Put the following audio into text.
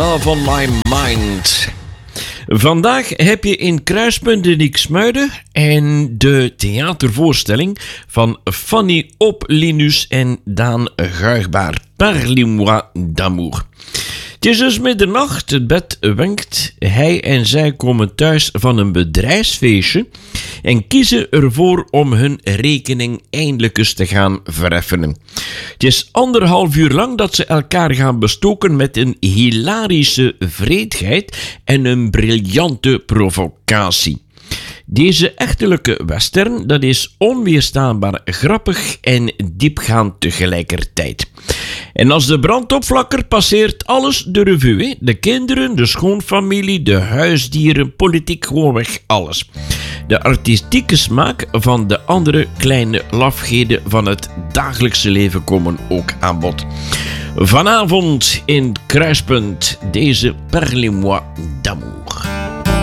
Love on My Mind. Vandaag heb je in Kruispunt de Nixmuiden en de theatervoorstelling van Fanny Op Linus en Daan Guigbaar. Parlez-moi d'amour. Het is dus middernacht, het bed wenkt. Hij en zij komen thuis van een bedrijfsfeestje en kiezen ervoor om hun rekening eindelijk eens te gaan vereffenen. Het is 1,5 uur lang dat ze elkaar gaan bestoken met een hilarische vreedheid en een briljante provocatie. Deze echtelijke western, dat is onweerstaanbaar grappig en diepgaand tegelijkertijd. En als de brand opflakkert, passeert alles de revue. Hè? De kinderen, de schoonfamilie, de huisdieren, politiek, gewoonweg alles. De artistieke smaak van de andere kleine lafheden van het dagelijkse leven komen ook aan bod. Vanavond in Kruispunt, deze Parlez-moi d'amour.